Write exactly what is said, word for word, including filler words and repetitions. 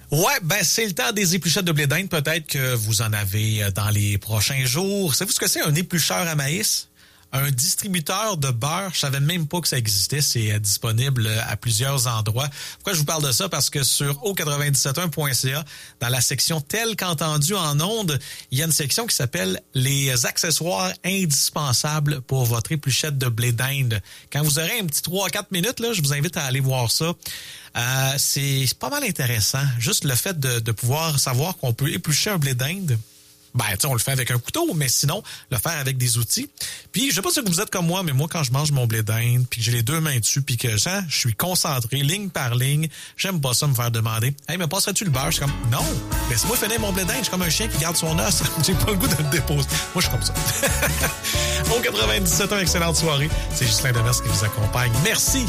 Ouais, ben c'est le temps des épluchettes de blé d'Inde. Peut-être que vous en avez dans les prochains jours. Savez-vous ce que c'est un éplucheur à maïs? Un distributeur de beurre, je savais même pas que ça existait. C'est euh, disponible à plusieurs endroits. Pourquoi je vous parle de ça? Parce que sur o quatre-vingt-dix-sept point un point c a, dans la section Tel qu'entendu en ondes, il y a une section qui s'appelle les accessoires indispensables pour votre épluchette de blé d'Inde. Quand vous aurez un petit trois à quatre minutes, là, je vous invite à aller voir ça. Euh, c'est, c'est pas mal intéressant. Juste le fait de, de pouvoir savoir qu'on peut éplucher un blé d'Inde. Ben, tu sais, on le fait avec un couteau, mais sinon, le faire avec des outils. Puis, je sais pas si vous êtes comme moi, mais moi, quand je mange mon blé d'Inde, puis que j'ai les deux mains dessus, puis que je, je suis concentré, ligne par ligne, j'aime pas ça me faire demander « Hey, mais passerais-tu le beurre? » Je suis comme « Non, laisse-moi finir mon blé d'Inde. Je suis comme un chien qui garde son os. J'ai pas le goût de le déposer. » Moi, je suis comme ça. Au quatre-vingt-dix-sept ans, excellente soirée. C'est Ghislain Demers qui vous accompagne. Merci